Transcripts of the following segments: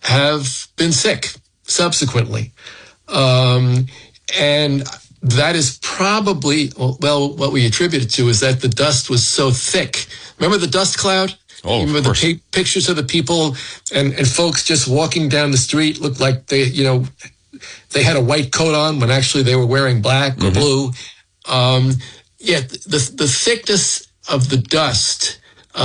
have been sick subsequently. And that is probably, well, what we attribute it to is that the dust was so thick. Remember the dust cloud? Oh, remember the pictures of the people and folks just walking down the street looked like they had a white coat on when actually they were wearing black or blue. The thickness of the dust,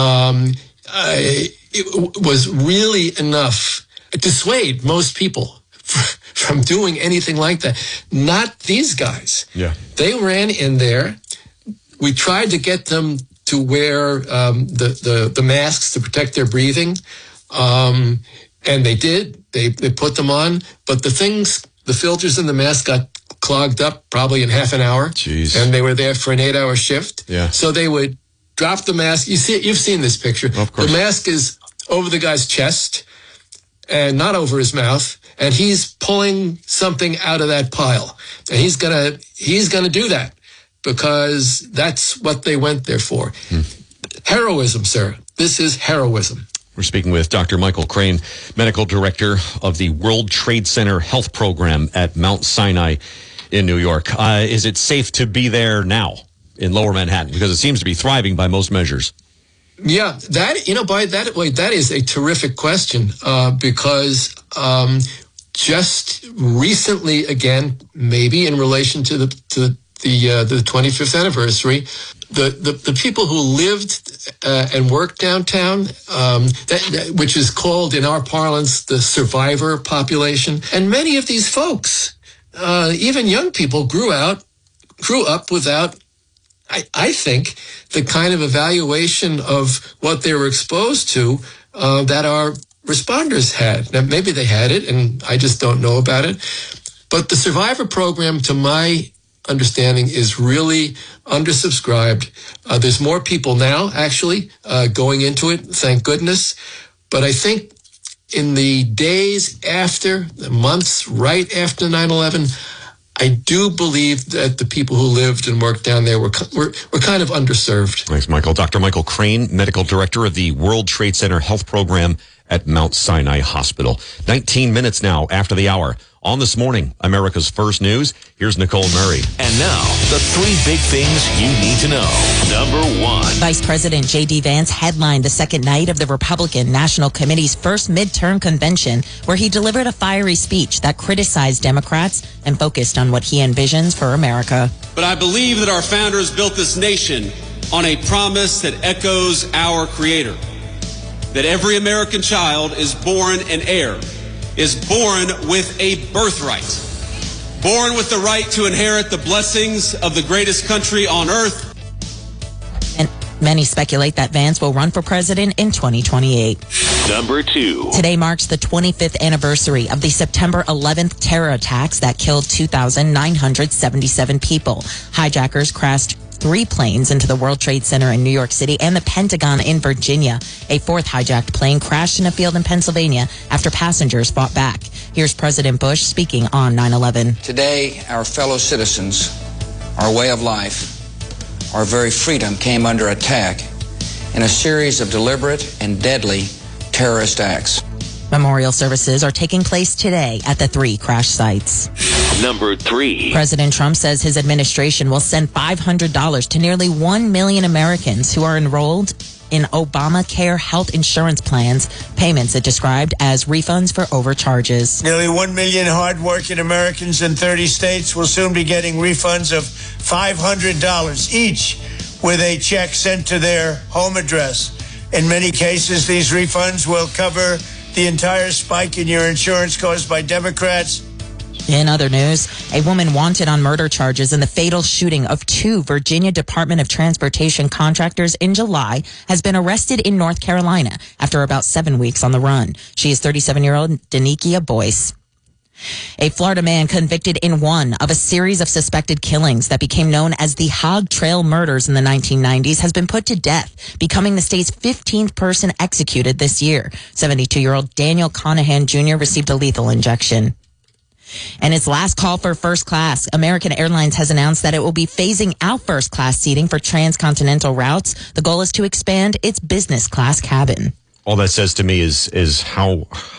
it was really enough to dissuade most people from doing anything like that. Not these guys. Yeah. They ran in there. We tried to get them to wear the masks to protect their breathing. And they did. They put them on. But the filters in the mask got clogged up probably in half an hour. Jeez. And they were there for an 8-hour shift. Yeah. So they would drop the mask. You've seen this picture. Of course. The mask is over the guy's chest and not over his mouth. And he's pulling something out of that pile. And he's gonna do that because that's what they went there for. Heroism, sir. This is heroism. We're speaking with Dr. Michael Crane, Medical Director of the World Trade Center Health Program at Mount Sinai in New York. Is it safe to be there now in Lower Manhattan? Because it seems to be thriving by most measures. Yeah, by that way, that is a terrific question because just recently, again, maybe in relation to the 25th anniversary, the people who lived and worked downtown, which is called in our parlance the survivor population, and many of these folks, even young people, grew up without, I think, the kind of evaluation of what they were exposed to that our responders had. Now, maybe they had it, and I just don't know about it. But the survivor program, to my understanding, is really undersubscribed. There's more people now, actually, going into it, thank goodness. But I think in the days after, the months right after 9/11, I do believe that the people who lived and worked down there were kind of underserved. Thanks, Michael. Dr. Michael Crane, Medical Director of the World Trade Center Health Program at Mount Sinai Hospital. 19 minutes now after the hour. On This Morning, America's First News, here's Nicole Murray. And now, the 3 big things you need to know. Number 1. Vice President J.D. Vance headlined the second night of the Republican National Committee's first midterm convention, where he delivered a fiery speech that criticized Democrats and focused on what he envisions for America. But I believe that our founders built this nation on a promise that echoes our Creator, that every American child is born an heir, is born with a birthright, born with the right to inherit the blessings of the greatest country on earth. And many speculate that Vance will run for president in 2028. Number 2. Today marks the 25th anniversary of the September 11th terror attacks that killed 2,977 people. Hijackers crashed 3 planes into the World Trade Center in New York City and the Pentagon in Virginia. A 4th hijacked plane crashed in a field in Pennsylvania after passengers fought back. Here's President Bush speaking on 9/11. Today, our fellow citizens, our way of life, our very freedom came under attack in a series of deliberate and deadly terrorist acts. Memorial services are taking place today at the 3 crash sites. Number 3. President Trump says his administration will send $500 to nearly 1 million Americans who are enrolled in Obamacare health insurance plans, payments it described as refunds for overcharges. Nearly 1 million hardworking Americans in 30 states will soon be getting refunds of $500 each with a check sent to their home address. In many cases, these refunds will cover the entire spike in your insurance caused by Democrats. In other news, a woman wanted on murder charges in the fatal shooting of 2 Virginia Department of Transportation contractors in July has been arrested in North Carolina after about 7 weeks on the run. She is 37-year-old Danikia Boyce. A Florida man convicted in one of a series of suspected killings that became known as the Hog Trail murders in the 1990s has been put to death, becoming the state's 15th person executed this year. 72-year-old Daniel Conahan Jr. received a lethal injection. And its last call for first class, American Airlines has announced that it will be phasing out first class seating for transcontinental routes. The goal is to expand its business class cabin. All that says to me is how